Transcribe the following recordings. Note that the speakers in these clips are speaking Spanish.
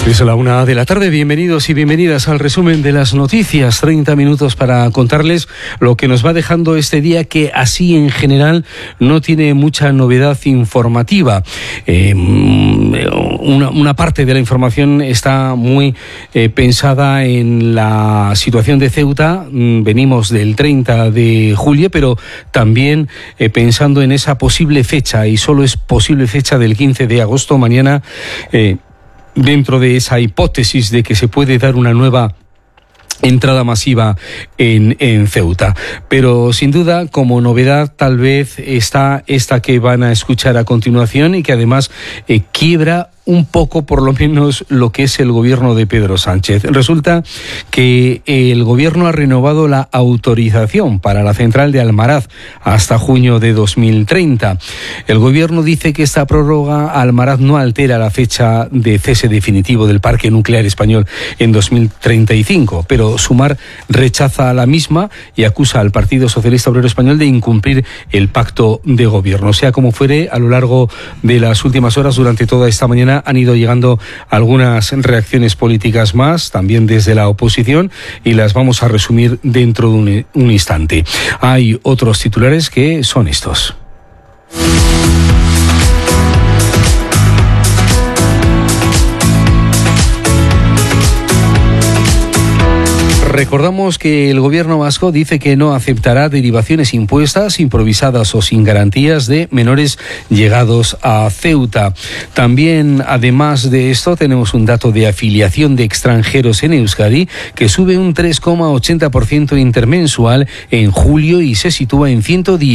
Es la 1 de la tarde, bienvenidos y bienvenidas al resumen de las noticias, 30 minutos para contarles lo que nos va dejando este día, que así en general no tiene mucha novedad informativa. Una parte de la información está muy pensada en la situación de Ceuta. Venimos del 30 de julio, pero también pensando en esa posible fecha, y solo es posible fecha del 15 de agosto, mañana, dentro de esa hipótesis de que se puede dar una nueva entrada masiva en Ceuta. Pero sin duda, como novedad, tal vez está esta que van a escuchar a continuación, y que además quiebra un poco, por lo menos, lo que es el gobierno de Pedro Sánchez. Resulta que el gobierno ha renovado la autorización para la central de Almaraz hasta junio de 2030. El gobierno dice que esta prórroga a Almaraz no altera la fecha de cese definitivo del parque nuclear español en 2035, pero Sumar rechaza la misma y acusa al Partido Socialista Obrero Español de incumplir el pacto de gobierno. Sea como fuere, a lo largo de las últimas horas, durante toda esta mañana, han ido llegando algunas reacciones políticas más, también desde la oposición, y las vamos a resumir dentro de un instante. Hay otros titulares que son estos. Recordamos que el gobierno vasco dice que no aceptará derivaciones impuestas, improvisadas o sin garantías de menores llegados a Ceuta. También, además de esto, tenemos un dato de afiliación de extranjeros en Euskadi que sube un 3,80% intermensual en julio y se sitúa en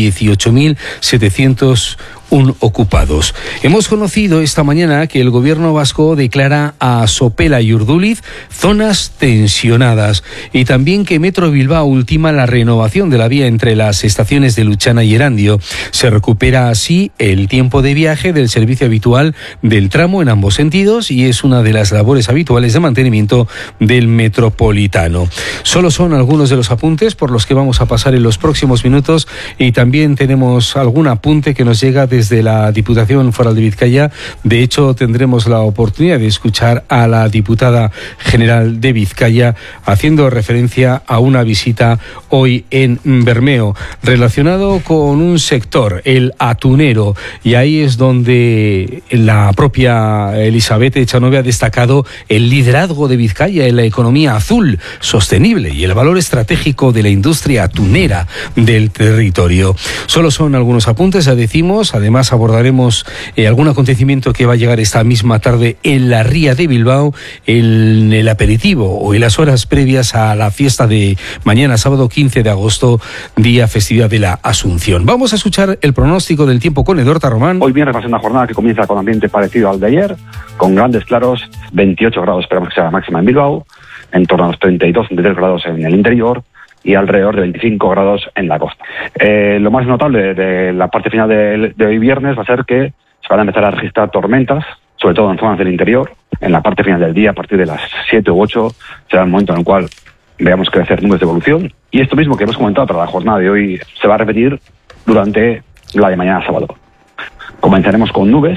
118.701 ocupados. Hemos conocido esta mañana que el gobierno vasco declara a Sopela y Urduliz zonas tensionadas, y también que Metro Bilbao ultima la renovación de la vía entre las estaciones de Luchana y Erandio. Se recupera así el tiempo de viaje del servicio habitual del tramo en ambos sentidos, y es una de las labores habituales de mantenimiento del metropolitano. Solo son algunos de los apuntes por los que vamos a pasar en los próximos minutos, y también tenemos algún apunte que nos llega desde la Diputación Foral de Vizcaya. De hecho, tendremos la oportunidad de escuchar a la diputada general de Vizcaya haciendo referencia a una visita hoy en Bermeo, relacionado con un sector, el atunero, y ahí es donde la propia Elizabeth Echanove ha destacado el liderazgo de Vizcaya en la economía azul sostenible y el valor estratégico de la industria atunera del territorio. Solo son algunos apuntes, ya decimos. Además, abordaremos algún acontecimiento que va a llegar esta misma tarde en la Ría de Bilbao, en el aperitivo o en las horas previas a la fiesta de mañana, sábado 15 de agosto, día festividad de la Asunción. Vamos a escuchar el pronóstico del tiempo con Edorta Román. Hoy viernes va a ser una jornada que comienza con ambiente parecido al de ayer, con grandes claros, 28 grados esperamos que sea la máxima en Bilbao, en torno a los 32-33 grados en el interior, y alrededor de 25 grados en la costa. Lo más notable de la parte final de hoy viernes va a ser que se van a empezar a registrar tormentas, sobre todo en zonas del interior. En la parte final del día, a partir de las 7 u 8, será el momento en el cual veamos crecer nubes de evolución. Y esto mismo que hemos comentado para la jornada de hoy se va a repetir durante la de mañana sábado. Comenzaremos con nubes,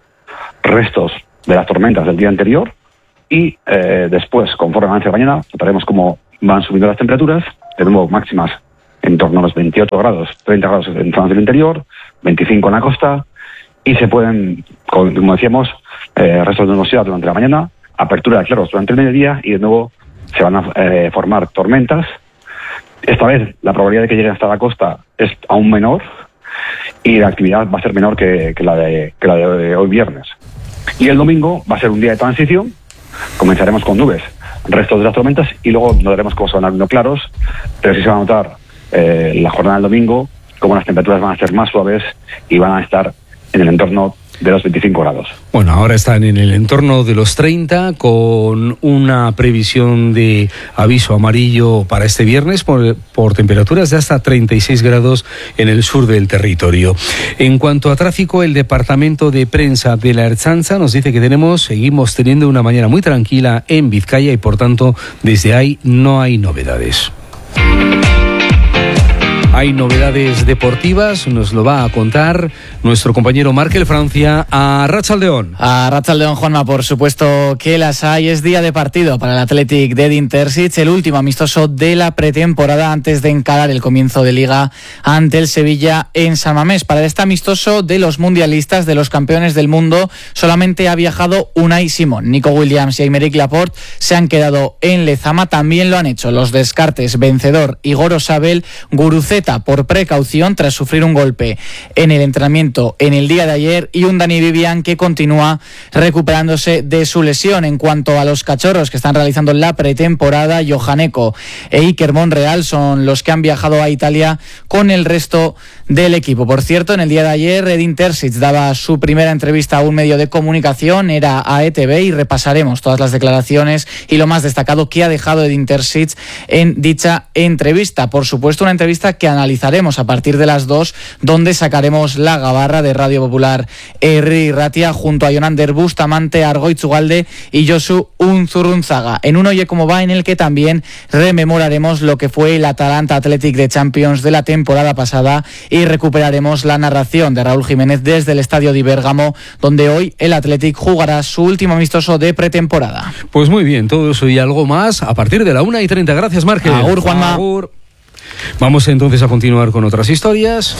restos de las tormentas del día anterior, y después, conforme avance mañana, notaremos cómo van subiendo las temperaturas, de nuevo máximas en torno a los 28 grados, 30 grados en zonas del interior, 25 en la costa, y se pueden, como decíamos, restos de nubosidad durante la mañana, apertura de claros durante el mediodía, y de nuevo se van a formar tormentas. Esta vez la probabilidad de que lleguen hasta la costa es aún menor, y la actividad va a ser menor que la de hoy viernes. Y el domingo va a ser un día de transición. Comenzaremos con nubes, restos de las tormentas, y luego notaremos cómo se van abriendo claros, pero sí se va a notar la jornada del domingo como las temperaturas van a ser más suaves y van a estar en el entorno de los 25 grados. Bueno, ahora están en el entorno de los 30, con una previsión de aviso amarillo para este viernes por temperaturas de hasta 36 grados en el sur del territorio. En cuanto a tráfico, el Departamento de Prensa de la Ertzaintza nos dice que seguimos teniendo una mañana muy tranquila en Vizcaya, y por tanto desde ahí no hay novedades. hay novedades deportivas, nos lo va a contar nuestro compañero Markel Francia. A Arratsaldeon. A Arratsaldeon, Juanma, por supuesto que las hay. Es día de partido para el Athletic de Edin Terzic, el último amistoso de la pretemporada antes de encarar el comienzo de Liga ante el Sevilla en San Mamés. Para este amistoso de los mundialistas, de los campeones del mundo, solamente ha viajado Unai Simón. Nico Williams y Aymeric Laporte se han quedado en Lezama. También lo han hecho los descartes vencedor Igor Osabel, Guruceta por precaución tras sufrir un golpe en el entrenamiento en el día de ayer, y un Dani Vivian que continúa recuperándose de su lesión. En cuanto a los cachorros que están realizando la pretemporada, Johan Eko e Iker Monreal son los que han viajado a Italia con el resto del equipo. Por cierto, en el día de ayer Edin Terzic daba su primera entrevista a un medio de comunicación, era a ETV, y repasaremos todas las declaraciones y lo más destacado que ha dejado Edin Terzic en dicha entrevista. Por supuesto, una entrevista que analizaremos a partir de las 2, donde sacaremos la gabarra de Radio Popular Herri Ratia junto a Jonander Bustamante, Argoitz Ugalde y Josu Unzurrunzaga, en un Oye Cómo Va, en el que también rememoraremos lo que fue el Atalanta Athletic de Champions de la temporada pasada y recuperaremos la narración de Raúl Jiménez desde el estadio de Bérgamo, donde hoy el Athletic jugará su último amistoso de pretemporada. Pues muy bien, todo eso y algo más a partir de la 1:30. Gracias, Markel. Agur, Juanma. Agur. Vamos entonces a continuar con otras historias.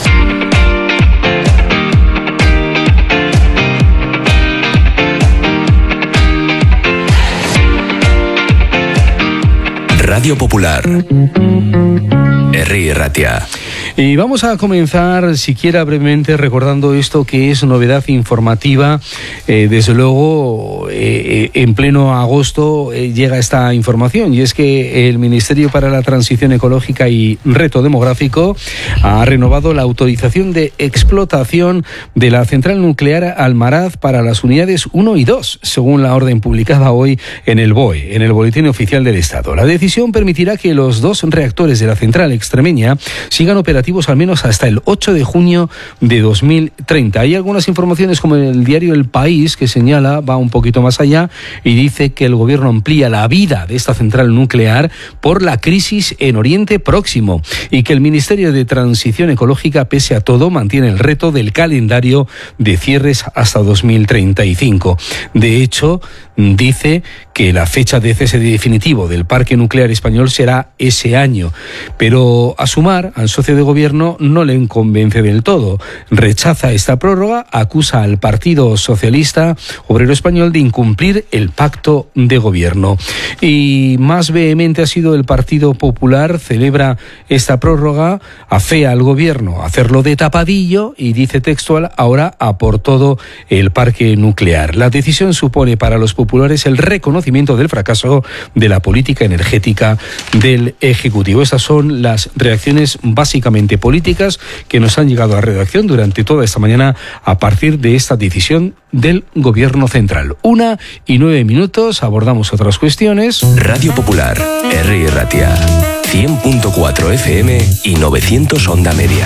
Radio Popular, Herri Ratia. Y vamos a comenzar, siquiera brevemente, recordando esto que es novedad informativa. Desde luego, en pleno agosto llega esta información, y es que el Ministerio para la Transición Ecológica y Reto Demográfico ha renovado la autorización de explotación de la central nuclear Almaraz para las unidades 1 y 2, según la orden publicada hoy en el BOE, en el Boletín Oficial del Estado. La decisión permitirá que los 2 reactores de la central extremeña sigan operativos al menos hasta el 8 de junio de 2030. Hay algunas informaciones, como el diario El País, que señala, va un poquito más allá y dice que el gobierno amplía la vida de esta central nuclear por la crisis en Oriente Próximo, y que el Ministerio de Transición Ecológica, pese a todo, mantiene el reto del calendario de cierres hasta 2035. De hecho, dice que la fecha de cese definitivo del parque nuclear español será ese año, pero a Sumar, al socio de gobierno, no le convence del todo. Rechaza esta prórroga, acusa al Partido Socialista Obrero Español de incumplir el pacto de gobierno. Y más vehemente ha sido el Partido Popular. Celebra esta prórroga, afea al gobierno a hacerlo de tapadillo y dice textual: ahora a por todo el parque nuclear. La decisión supone para los populares el reconocimiento del fracaso de la política energética del Ejecutivo. Estas son las reacciones básicamente políticas que nos han llegado a la redacción durante toda esta mañana a partir de esta decisión del Gobierno Central. 1:09, abordamos otras cuestiones. Radio Popular, Herri Ratia, 100.4 FM y 900 onda media.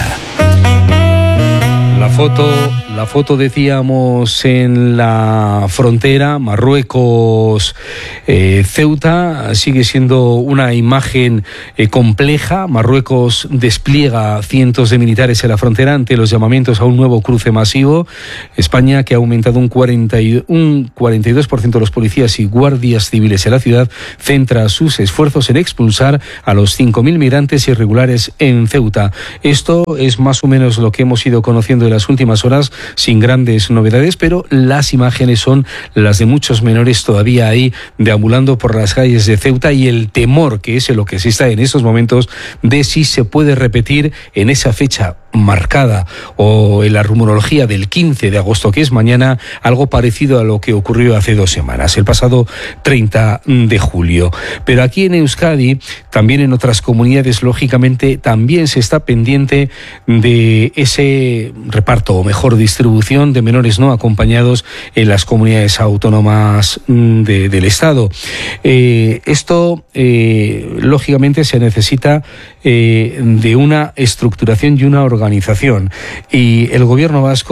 La foto decíamos en la frontera Marruecos-Ceuta, sigue siendo una imagen compleja. Marruecos despliega cientos de militares en la frontera ante los llamamientos a un nuevo cruce masivo. España, que ha aumentado un 42% de los policías y guardias civiles en la ciudad, centra sus esfuerzos en expulsar a los 5.000 migrantes irregulares en Ceuta. Esto es más o menos lo que hemos ido conociendo en las últimas horas, sin grandes novedades, pero las imágenes son las de muchos menores todavía ahí deambulando por las calles de Ceuta, y el temor que es lo que se está en estos momentos de si se puede repetir en esa fecha marcada o en la rumorología del 15 de agosto, que es mañana, algo parecido a lo que ocurrió hace 2 semanas, el pasado 30 de julio. Pero aquí en Euskadi, también en otras comunidades, lógicamente, también se está pendiente de ese reparto, o mejor distribución, de menores no acompañados en las comunidades autónomas del Estado. Esto, lógicamente, se necesita de una estructuración y una organización, y el gobierno vasco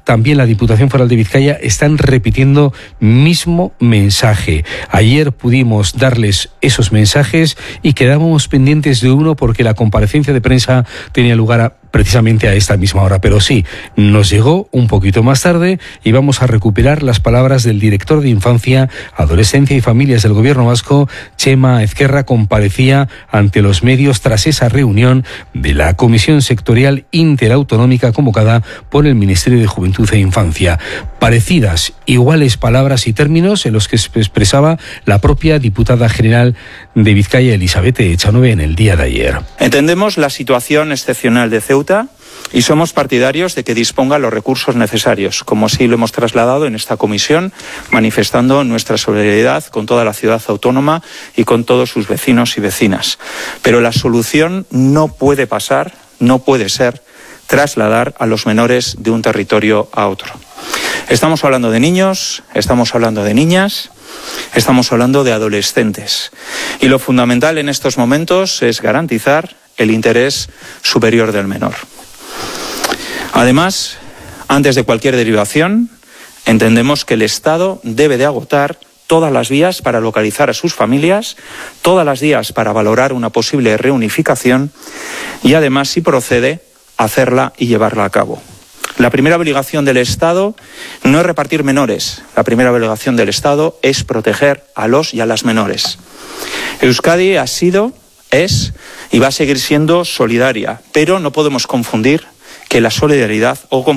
también la Diputación Foral de Vizcaya están repitiendo mismo mensaje. Ayer pudimos darles esos mensajes y quedábamos pendientes de uno porque la comparecencia de prensa tenía lugar precisamente a esta misma hora. Pero sí, nos llegó un poquito más tarde y vamos a recuperar las palabras del director de Infancia, Adolescencia y Familias del Gobierno vasco, Txema Ezquerra, comparecía ante los medios tras esa reunión de la Comisión Sectorial Interautonómica convocada por el Ministerio de Juventud e Infancia. Parecidas, iguales palabras y términos en los que se expresaba la propia diputada general de Vizcaya, Elisabeth Echanove, en el día de ayer. Entendemos la situación excepcional de Ceuta y somos partidarios de que disponga los recursos necesarios, como así lo hemos trasladado en esta comisión, manifestando nuestra solidaridad con toda la ciudad autónoma y con todos sus vecinos y vecinas. Pero la solución no puede ser trasladar a los menores de un territorio a otro. Estamos hablando de niños, estamos hablando de niñas, estamos hablando de adolescentes. Y lo fundamental en estos momentos es garantizar el interés superior del menor. Además, antes de cualquier derivación, entendemos que el Estado debe de agotar todas las vías para localizar a sus familias, todas las vías para valorar una posible reunificación y además, si procede, hacerla y llevarla a cabo. La primera obligación del Estado no es repartir menores, la primera obligación del Estado es proteger a los y a las menores. Euskadi ha sido, es y va a seguir siendo solidaria, pero no podemos confundir la solidaridad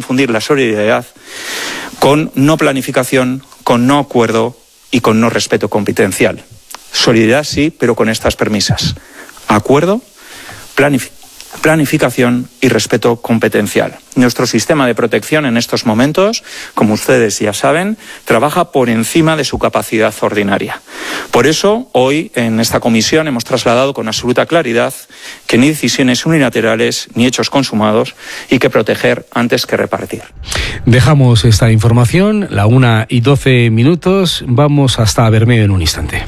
con no planificación, con no acuerdo y con no respeto competencial. Solidaridad sí, pero con estas premisas: acuerdo, planificación y respeto competencial. Nuestro sistema de protección en estos momentos, como ustedes ya saben, trabaja por encima de su capacidad ordinaria. Por eso, hoy en esta comisión hemos trasladado con absoluta claridad que ni decisiones unilaterales ni hechos consumados y que proteger antes que repartir. Dejamos esta información, 1:12. Vamos hasta Bermeo en un instante.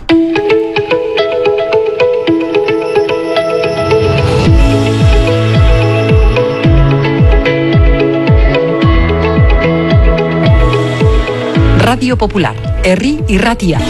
Radio Popular, Herri y Ratia.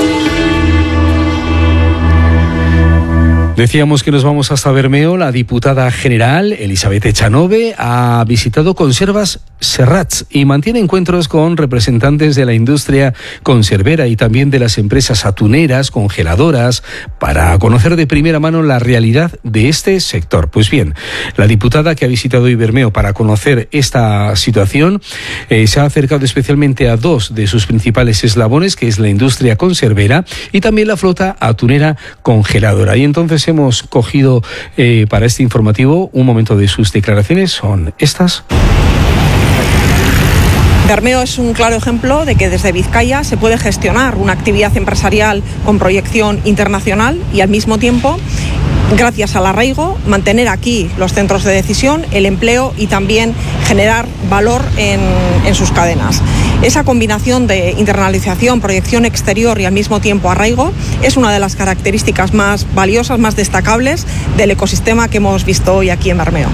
Decíamos que nos vamos hasta Bermeo. La diputada general, Elisabeth Echanove, ha visitado Conservas Serrats y mantiene encuentros con representantes de la industria conservera y también de las empresas atuneras, congeladoras, para conocer de primera mano la realidad de este sector. Pues bien, la diputada que ha visitado hoy Bermeo para conocer esta situación se ha acercado especialmente a dos de sus principales eslabones, que es la industria conservera y también la flota atunera congeladora. Y entonces hemos cogido para este informativo un momento de sus declaraciones. Son estas. Bermeo es un claro ejemplo de que desde Vizcaya se puede gestionar una actividad empresarial con proyección internacional y al mismo tiempo, gracias al arraigo, mantener aquí los centros de decisión, el empleo y también generar valor en sus cadenas. Esa combinación de internalización, proyección exterior y al mismo tiempo arraigo es una de las características más valiosas, más destacables del ecosistema que hemos visto hoy aquí en Bermeo.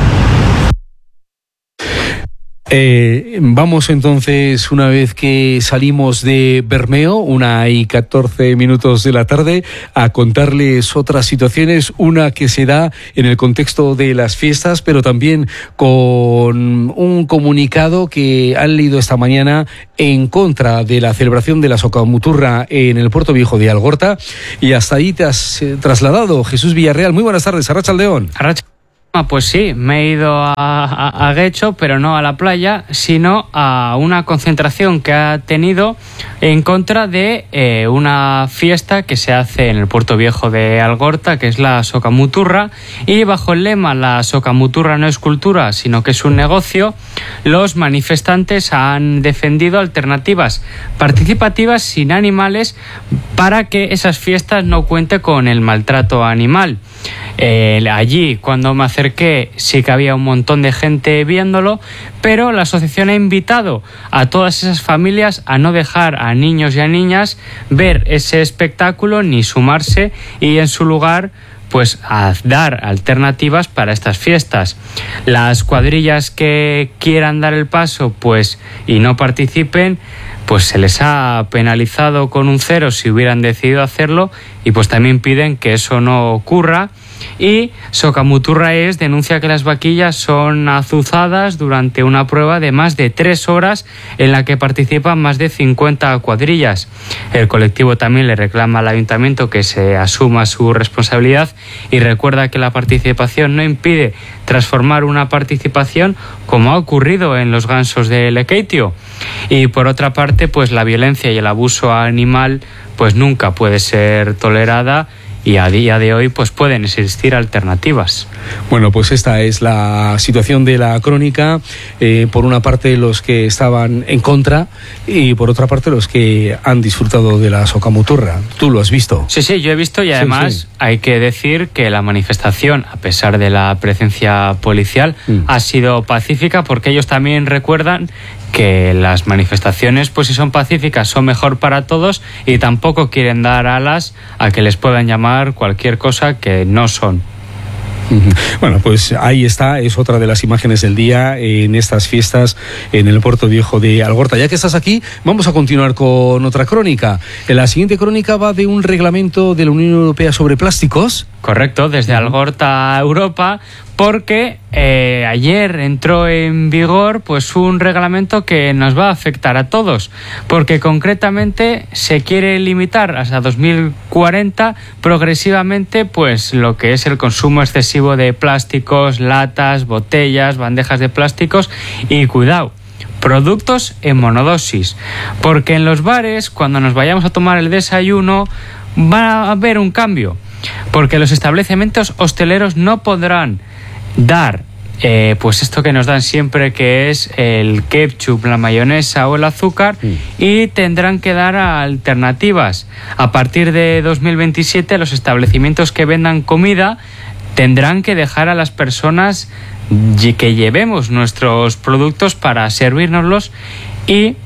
Vamos entonces, una vez que salimos de Bermeo, 1:14 de la tarde, a contarles otras situaciones, una que se da en el contexto de las fiestas, pero también con un comunicado que han leído esta mañana en contra de la celebración de la Socamuturra en el Puerto Viejo de Algorta, y hasta ahí te has trasladado, Jesús Villarreal. Muy buenas tardes, Arratsaldeon. Pues sí, me he ido a Guecho, pero no a la playa, sino a una concentración que ha tenido en contra de una fiesta que se hace en el Puerto Viejo de Algorta, que es la Socamuturra, y bajo el lema "La Socamuturra no es cultura, sino que es un negocio", los manifestantes han defendido alternativas participativas sin animales para que esas fiestas no cuenten con el maltrato animal. Allí, cuando me acerqué, sí que había un montón de gente viéndolo, pero la asociación ha invitado a todas esas familias a no dejar a niños y a niñas ver ese espectáculo ni sumarse, y en su lugar pues a dar alternativas para estas fiestas. Las cuadrillas que quieran dar el paso pues y no participen, pues se les ha penalizado con un 0 si hubieran decidido hacerlo, y pues también piden que eso no ocurra. Y Socamuturraes denuncia que las vaquillas son azuzadas durante una prueba de más de 3 horas en la que participan más de 50 cuadrillas. El colectivo también le reclama al ayuntamiento que se asuma su responsabilidad y recuerda que la participación no impide transformar una participación como ha ocurrido en los gansos de Lekeitio. Y por otra parte, pues la violencia y el abuso animal pues nunca puede ser tolerada, y a día de hoy pues pueden existir alternativas. Bueno, pues esta es la situación de la crónica. Por una parte los que estaban en contra y por otra parte los que han disfrutado de la Socamuturra. ¿Tú lo has visto? Sí, yo he visto, y además hay que decir que la manifestación, a pesar de la presencia policial, ha sido pacífica, porque ellos también recuerdan que las manifestaciones, pues si son pacíficas, son mejor para todos, y tampoco quieren dar alas a que les puedan llamar cualquier cosa que no son. Bueno, pues ahí está, es otra de las imágenes del día en estas fiestas en el Puerto Viejo de Algorta. Ya que estás aquí, vamos a continuar con otra crónica. La siguiente crónica va de un reglamento de la Unión Europea sobre plásticos. Correcto, desde Algorta a Europa, porque ayer entró en vigor pues un reglamento que nos va a afectar a todos, porque concretamente se quiere limitar hasta 2040 progresivamente pues lo que es el consumo excesivo de plásticos, latas, botellas, bandejas de plásticos y, cuidado, productos en monodosis, porque en los bares, cuando nos vayamos a tomar el desayuno, va a haber un cambio, porque los establecimientos hosteleros no podrán dar pues esto que nos dan siempre, que es el ketchup, la mayonesa o el azúcar, y tendrán que dar alternativas. A partir de 2027 los establecimientos que vendan comida tendrán que dejar a las personas que llevemos nuestros productos para servírnoslos. Y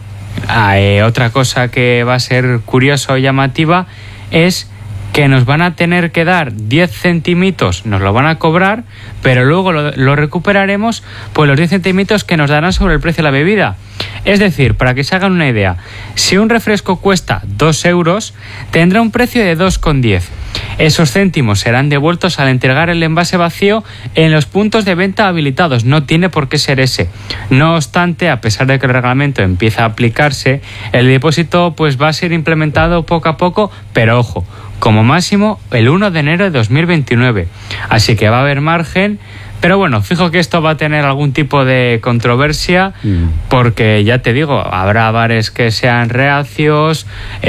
otra cosa que va a ser curiosa o llamativa es que nos van a tener que dar 10 centimitos, nos lo van a cobrar, pero luego lo recuperaremos por los 10 centimitos que nos darán sobre el precio de la bebida. Es decir, para que se hagan una idea, si un refresco cuesta 2 euros, tendrá un precio de 2,10. Esos céntimos serán devueltos al entregar el envase vacío en los puntos de venta habilitados. No tiene por qué ser ese. No obstante, a pesar de que el reglamento empieza a aplicarse, el depósito pues va a ser implementado poco a poco, pero ojo, como máximo el 1 de enero de 2029. Así que va a haber margen. Pero bueno, fijo que esto va a tener algún tipo de controversia, porque ya te digo, habrá bares que sean reacios,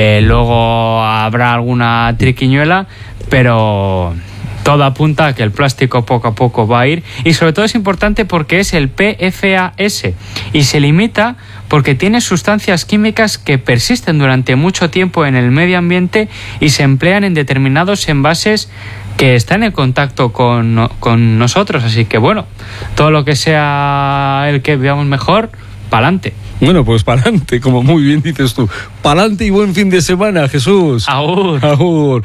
luego habrá alguna triquiñuela, pero todo apunta a que el plástico poco a poco va a ir, y sobre todo es importante porque es el PFAS y se limita porque tiene sustancias químicas que persisten durante mucho tiempo en el medio ambiente y se emplean en determinados envases que están en contacto con nosotros. Así que bueno, todo lo que sea el que veamos mejor, pa'lante. Bueno, pues pa'lante, como muy bien dices tú. Pa'lante y buen fin de semana, Jesús. Agur. Agur.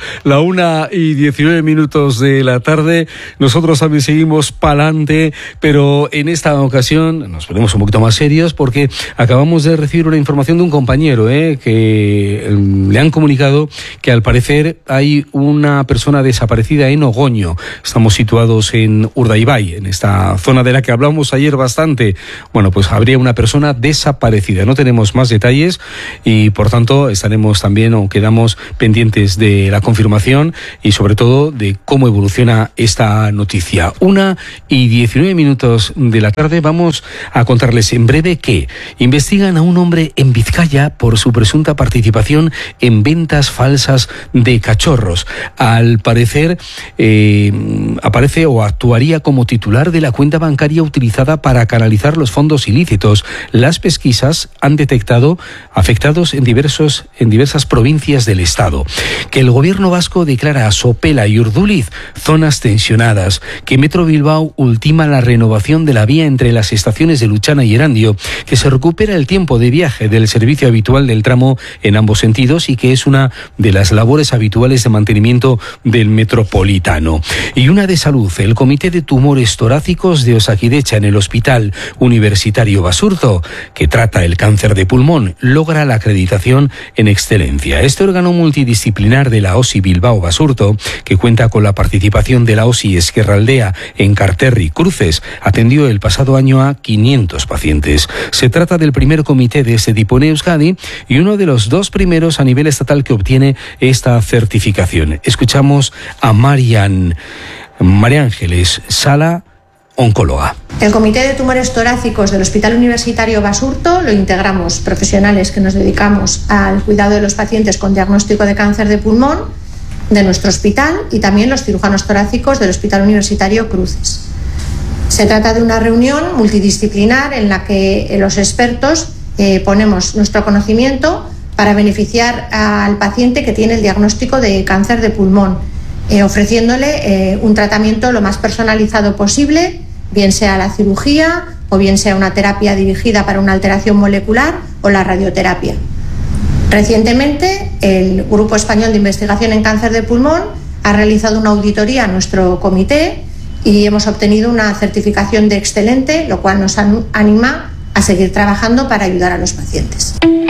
1:19 de la tarde. Nosotros también seguimos pa'lante, pero en esta ocasión nos ponemos un poquito más serios porque acabamos de recibir una información de un compañero que le han comunicado que al parecer hay una persona desaparecida en Ogoño. Estamos situados en Urdaibai, en esta zona de la que hablamos ayer bastante. Bueno, pues habría una persona desaparecida. No tenemos más detalles y por tanto estaremos también o quedamos pendientes de la confirmación y sobre todo de cómo evoluciona esta noticia. 1:19 de la tarde. Vamos a contarles en breve que investigan a un hombre en Vizcaya por su presunta participación en ventas falsas de cachorros. Al parecer aparece o actuaría como titular de la cuenta bancaria utilizada para canalizar los fondos ilícitos. Las pesquisas han detectado afectados en diversas provincias del Estado. Que el gobierno vasco declara a Sopela y Urduliz zonas tensionadas. Que Metro Bilbao ultima la renovación de la vía entre las estaciones de Luchana y Erandio. Que se recupera el tiempo de viaje del servicio habitual del tramo en ambos sentidos y que es una de las labores habituales de mantenimiento del metropolitano. Y una de salud, el Comité de Tumores Torácicos de Osakidecha en el Hospital Universitario Basurto, que trata el cáncer de pulmón, logra la acreditación en excelencia. Este órgano multidisciplinar de la OSI Bilbao Basurto, que cuenta con la participación de la OSI Ezkerraldea en Carterri Cruces, atendió el pasado año a 500 pacientes. Se trata del primer comité de este tipo en Euskadi y uno de los 2 primeros a nivel estatal que obtiene esta certificación. Escuchamos a María Ángeles Sala, oncóloga. El Comité de Tumores Torácicos del Hospital Universitario Basurto lo integramos profesionales que nos dedicamos al cuidado de los pacientes con diagnóstico de cáncer de pulmón de nuestro hospital y también los cirujanos torácicos del Hospital Universitario Cruces. Se trata de una reunión multidisciplinar en la que los expertos ponemos nuestro conocimiento para beneficiar al paciente que tiene el diagnóstico de cáncer de pulmón, ofreciéndole un tratamiento lo más personalizado posible, bien sea la cirugía o bien sea una terapia dirigida para una alteración molecular o la radioterapia. Recientemente, el Grupo Español de Investigación en Cáncer de Pulmón ha realizado una auditoría a nuestro comité y hemos obtenido una certificación de excelente, lo cual nos anima a seguir trabajando para ayudar a los pacientes.